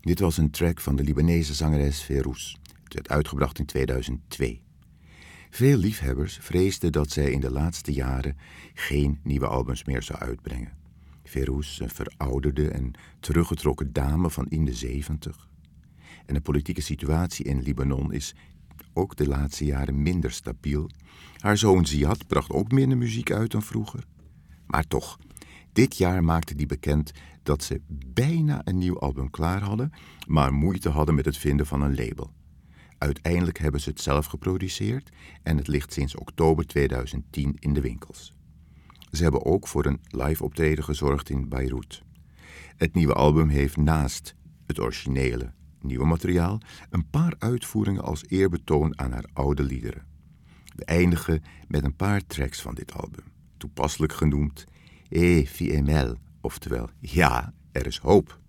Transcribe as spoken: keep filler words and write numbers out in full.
Dit was een track van de Libanese zangeres Fairouz. Het werd uitgebracht in tweeduizend twee. Veel liefhebbers vreesden dat zij in de laatste jaren geen nieuwe albums meer zou uitbrengen. Fairouz, een verouderde en teruggetrokken dame van in de zeventig. En de politieke situatie in Libanon is ook de laatste jaren minder stabiel. Haar zoon Ziad bracht ook minder muziek uit dan vroeger. Maar toch, dit jaar maakte die bekend dat ze bijna een nieuw album klaar hadden, maar moeite hadden met het vinden van een label. Uiteindelijk hebben ze het zelf geproduceerd en het ligt sinds oktober tweeduizend tien in de winkels. Ze hebben ook voor een live optreden gezorgd in Beirut. Het nieuwe album heeft naast het originele nieuwe materiaal een paar uitvoeringen als eerbetoon aan haar oude liederen. We eindigen met een paar tracks van dit album, toepasselijk genoemd Eh fi emel, oftewel ja, er is hoop.